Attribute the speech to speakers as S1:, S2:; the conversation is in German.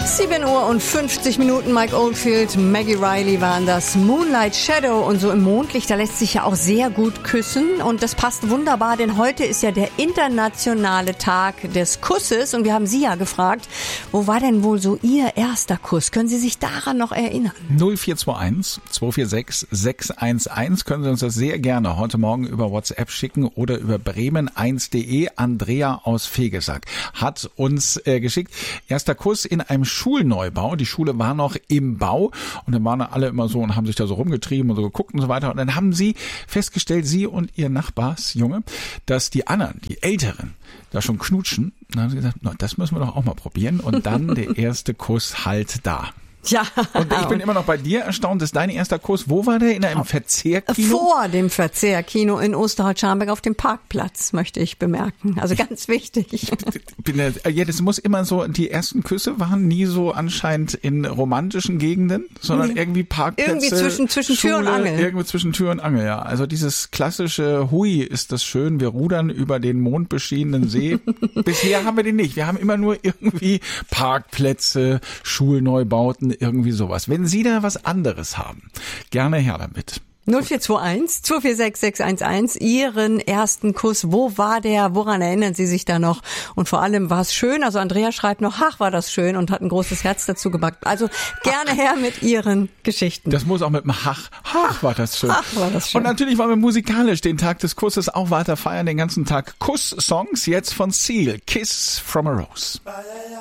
S1: 7:50 Mike Oldfield, Maggie Reilly waren das. Moonlight Shadow, und so im Mondlicht, da lässt sich ja auch sehr gut küssen, und das passt wunderbar, denn heute ist ja der internationale Tag des Kusses, und wir haben Sie ja gefragt, wo war denn wohl so Ihr erster Kuss? Können Sie sich daran noch erinnern?
S2: 0421 246 611, können Sie uns das sehr gerne heute Morgen über WhatsApp schicken oder über bremen1.de. Andrea aus Vegesack hat uns geschickt, erster Kuss in einem Schulneubau. Die Schule war noch im Bau, und dann waren alle immer so und haben sich da so rumgetrieben und so geguckt und so weiter. Und dann haben sie festgestellt, sie und ihr Nachbarsjunge, dass die anderen, die Älteren, da schon knutschen. Dann haben sie gesagt, na, das müssen wir doch auch mal probieren. Und dann der erste Kuss halt da.
S1: Ja.
S2: Und ich bin immer noch bei dir erstaunt, dass dein erster Kuss, wo war der? In einem Verzehrkino?
S1: Vor dem Verzehrkino in Osterholz-Scharmbeck auf dem Parkplatz, möchte ich bemerken. Also ganz wichtig.
S2: Das muss immer so, die ersten Küsse waren nie so anscheinend in romantischen Gegenden, sondern irgendwie Parkplätze.
S1: Irgendwie zwischen Tür und Angel.
S2: Irgendwie zwischen Tür und Angel, ja. Also dieses klassische, hui, ist das schön, wir rudern über den mondbeschienenen See. Bisher haben wir den nicht. Wir haben immer nur irgendwie Parkplätze, Schulneubauten, irgendwie sowas. Wenn Sie da was anderes haben, gerne her damit.
S1: 0421 246 611, Ihren ersten Kuss. Wo war der? Woran erinnern Sie sich da noch? Und vor allem, war es schön? Also Andrea schreibt noch, ach, war das schön, und hat ein großes Herz dazu gebackt. Also gerne her mit Ihren Geschichten.
S2: Das muss auch mit dem Ach war das schön.
S1: Ach, war das schön.
S2: Und natürlich wollen wir musikalisch den Tag des Kusses auch weiter feiern, den ganzen Tag Kuss-Songs, jetzt von Seal, Kiss from a Rose.